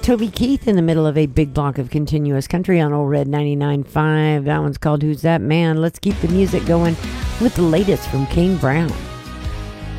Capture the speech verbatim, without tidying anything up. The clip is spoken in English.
Toby Keith in the middle of a big block of continuous country on Old Red ninety-nine point five. That one's called Who's That Man? Let's keep the music going with the latest from Kane Brown.